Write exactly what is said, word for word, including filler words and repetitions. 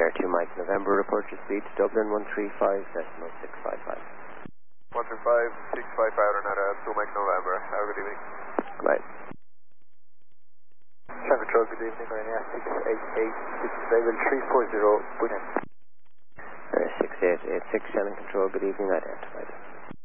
Air two Mike November, report your speed to Dublin one three five decimal six five five. one three five six five five, Renata, two Mike November. Have a good evening. Goodbye. Traffic control, good evening, Ryanair six eight eight six level three four zero, Brilliant. Uh, six eight eight six, Shannon Control, good evening, identified.